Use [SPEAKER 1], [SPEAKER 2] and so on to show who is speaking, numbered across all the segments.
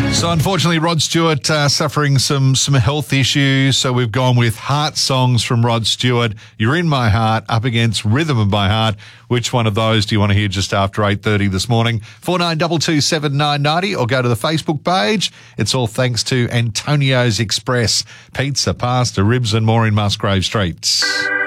[SPEAKER 1] So unfortunately, Rod Stewart suffering some health issues. So we've gone with Heart Songs from Rod Stewart. You're in My Heart up against Rhythm of My Heart. Which one of those do you want to hear just after 8:30 this morning? 49227990 or go to the Facebook page. It's all thanks to Antonio's Express. Pizza, pasta, ribs and more in Musgrave Streets.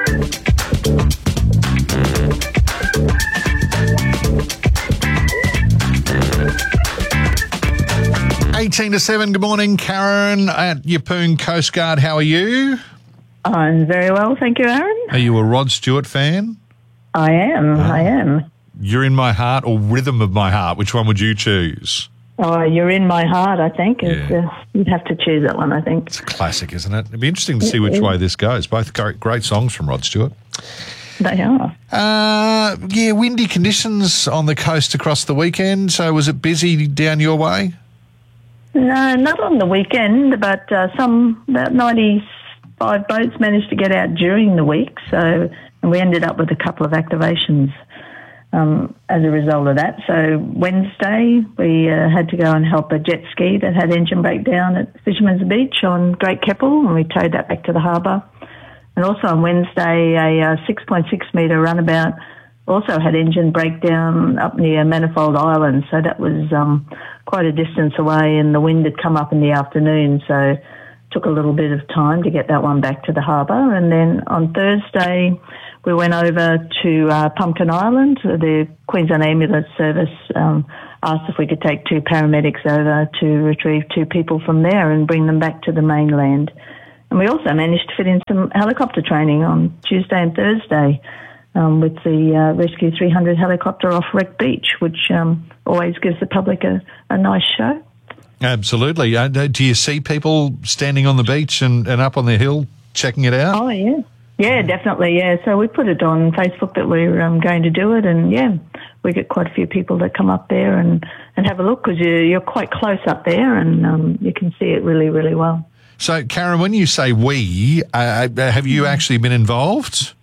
[SPEAKER 1] 8:50. Good morning, Karen at Yeppoon Coast Guard. How are you?
[SPEAKER 2] I'm very well, thank you, Aaron.
[SPEAKER 1] Are you a Rod Stewart fan?
[SPEAKER 2] I am.
[SPEAKER 1] You're in My Heart or Rhythm of My Heart? Which one would you choose?
[SPEAKER 2] Oh, You're in My Heart, I think.
[SPEAKER 1] Yeah.
[SPEAKER 2] You'd have to choose that one, I think.
[SPEAKER 1] It's a classic, isn't it? It'd be interesting to see which way this goes. Both great songs from Rod Stewart.
[SPEAKER 2] They are.
[SPEAKER 1] Windy conditions on the coast across the weekend. So was it busy down your way?
[SPEAKER 2] No, not on the weekend, but about 95 boats managed to get out during the week. And we ended up with a couple of activations as a result of that. So Wednesday, we had to go and help a jet ski that had engine breakdown at Fisherman's Beach on Great Keppel, and we towed that back to the harbour. And also on Wednesday, a 6.6 metre runabout also had engine breakdown up near Manifold Island, so that was quite a distance away, and the wind had come up in the afternoon, so it took a little bit of time to get that one back to the harbour. And then on Thursday, we went over to Pumpkin Island. The Queensland Ambulance Service asked if we could take 2 paramedics over to retrieve 2 people from there and bring them back to the mainland. And we also managed to fit in some helicopter training on Tuesday and Thursday with the Rescue 300 helicopter off Wreck Beach, which always gives the public a nice show. Absolutely.
[SPEAKER 1] Do you see people standing on the beach and up on the hill checking it out?
[SPEAKER 2] Oh, yeah. Yeah, definitely, yeah. So we put it on Facebook that we're going to do it, and, yeah, we get quite a few people that come up there and have a look because you're quite close up there and you can see it really, really well.
[SPEAKER 1] So, Karen, when you say we, have you actually been involved?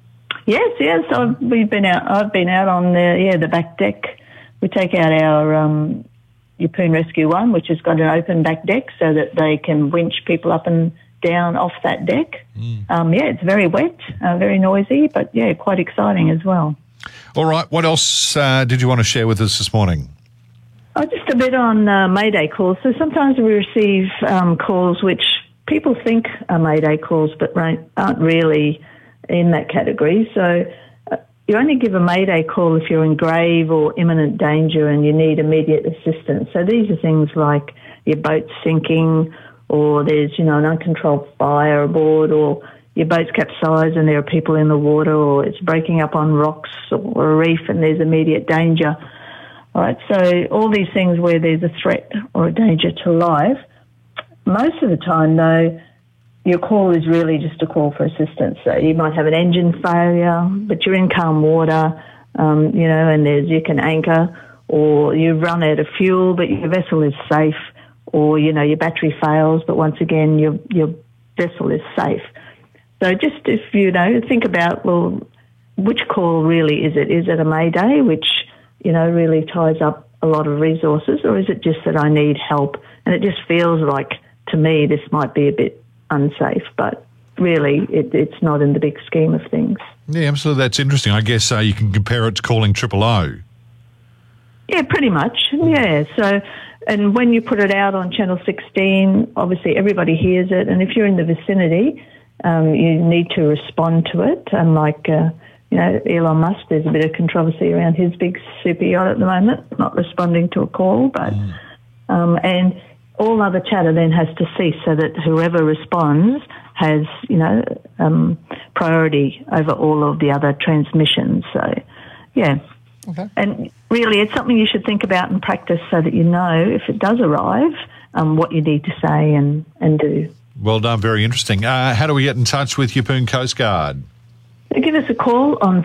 [SPEAKER 2] Yes. I've been out on the back deck. We take out our Yeppoon Rescue 1, which has got an open back deck so that they can winch people up and down off that deck. It's very wet, very noisy, but, quite exciting as well.
[SPEAKER 1] All right. What else did you want to share with us this morning?
[SPEAKER 2] Just a bit on Mayday calls. So sometimes we receive calls which people think are Mayday calls but aren't really in that category. So you only give a Mayday call if you're in grave or imminent danger and you need immediate assistance. So these are things like your boat's sinking, or there's, an uncontrolled fire aboard, or your boat's capsized and there are people in the water, or it's breaking up on rocks or a reef and there's immediate danger. All right, so all these things where there's a threat or a danger to life. Most of the time, though, your call is really just a call for assistance. So you might have an engine failure, but you're in calm water, and you can anchor, or you run out of fuel, but your vessel is safe, or, your battery fails, but once again, your vessel is safe. So just if, think about, well, which call really is it? Is it a Mayday, which, really ties up a lot of resources, or is it just that I need help? And it just feels like, to me, this might be a bit unsafe, but really it's not in the big scheme of things.
[SPEAKER 1] Yeah, absolutely. That's interesting. I guess you can compare it to calling 000.
[SPEAKER 2] Yeah, pretty much. Yeah. So, and when you put it out on Channel 16, obviously everybody hears it, and if you're in the vicinity, you need to respond to it. Unlike, Elon Musk, there's a bit of controversy around his big super yacht at the moment, not responding to a call, but and all other chatter then has to cease so that whoever responds has, priority over all of the other transmissions. So, yeah.
[SPEAKER 1] Okay.
[SPEAKER 2] And really, it's something you should think about and practice so that you know, if it does arrive, what you need to say and do.
[SPEAKER 1] Well done. Very interesting. How do we get in touch with Yeppoon Coast Guard?
[SPEAKER 2] Give us a call on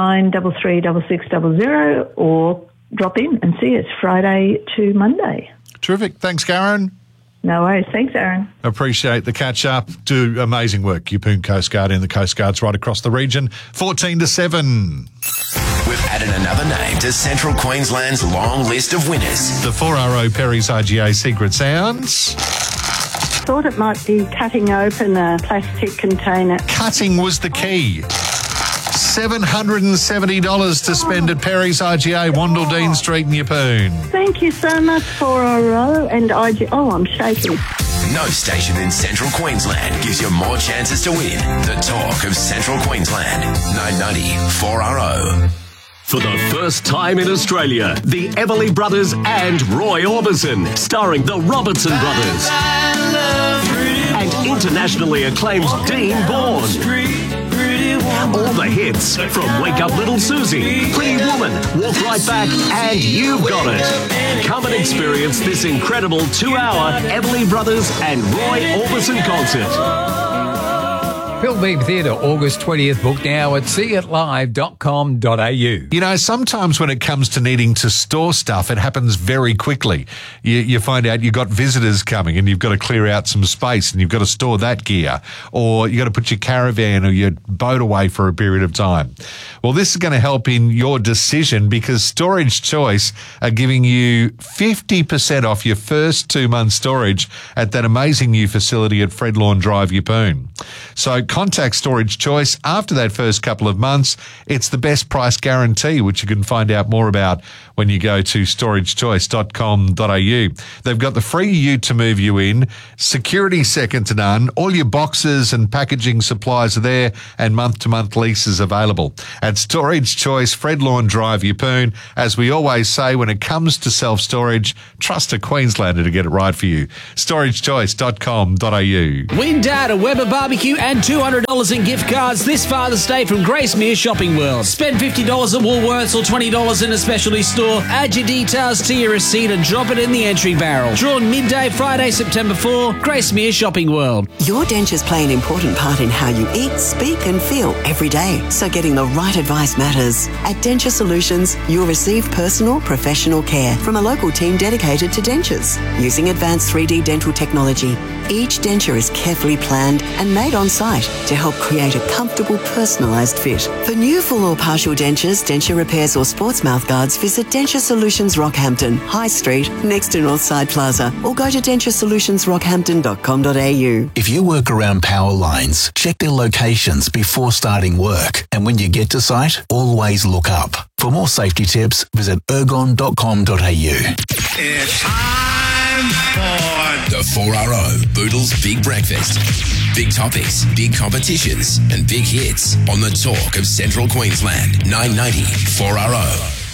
[SPEAKER 2] 49336600 or drop in and see us Friday to Monday.
[SPEAKER 1] Terrific. Thanks, Karen.
[SPEAKER 2] No worries. Thanks, Aaron.
[SPEAKER 1] Appreciate the catch-up. Do amazing work, Yeppoon Coast Guard, and the Coast Guards right across the region. 14 to 7.
[SPEAKER 3] We've added another name to Central Queensland's long list of winners.
[SPEAKER 1] The 4RO Perry's RGA secret sounds.
[SPEAKER 2] Thought it might be cutting open a plastic container.
[SPEAKER 1] Cutting was the key. $770 to spend at Perry's RGA, Wandle Street in Yeppoon.
[SPEAKER 2] Thank you so much, 4RO and IG. Oh, I'm shaking.
[SPEAKER 3] No station in Central Queensland gives you more chances to win. The talk of Central Queensland. 990 4RO.
[SPEAKER 4] For the first time in Australia, the Everly Brothers and Roy Orbison, starring the Robertson Brothers. And internationally acclaimed Dean Bourne. All the hits from Wake Up Little Susie, Pretty Woman, Walk Right Back, and You've Got It. Come and experience this incredible 2-hour Everly Brothers and Roy Orbison concert.
[SPEAKER 5] Phil Beam Theatre, August 20th. Book now at seeitlive.com.au.
[SPEAKER 1] You know, sometimes when it comes to needing to store stuff, it happens very quickly. You find out you've got visitors coming and you've got to clear out some space and you've got to store that gear, or you've got to put your caravan or your boat away for a period of time. Well, this is going to help in your decision because Storage Choice are giving you 50% off your first 2 months storage at that amazing new facility at Fred Lawn Drive, Yeppoon. So contact Storage Choice after that first couple of months. It's the best price guarantee, which you can find out more about when you go to storagechoice.com.au. They've got the free ute to move you in, security second to none, all your boxes and packaging supplies are there, and month-to-month leases available. At Storage Choice, Fred Lawn Drive, Yeppoon. As we always say, when it comes to self-storage, trust a Queenslander to get it right for you. storagechoice.com.au.
[SPEAKER 6] Win Dad a Weber barbecue and $200 in gift cards this Father's Day from Gracemere Shopping World. Spend $50 at Woolworths or $20 in a specialty store. Add your details to your receipt and drop it in the entry barrel. Drawn midday Friday, September 4, Gracemere Shopping World.
[SPEAKER 7] Your dentures play an important part in how you eat, speak and feel every day. So getting the right advice matters. At Denture Solutions, you'll receive personal, professional care from a local team dedicated to dentures. Using advanced 3D dental technology, each denture is carefully planned and made on site to help create a comfortable, personalised fit. For new full or partial dentures, denture repairs or sports mouth guards, visit Denture Solutions Rockhampton, High Street, next to Northside Plaza, or go to denturesolutionsrockhampton.com.au.
[SPEAKER 8] If you work around power lines, check their locations before starting work. And when you get to site, always look up. For more safety tips, visit ergon.com.au.
[SPEAKER 3] It's time for the 4RO Boodles Big Breakfast. Big topics, big competitions, and big hits on the talk of Central Queensland. 990 4RO.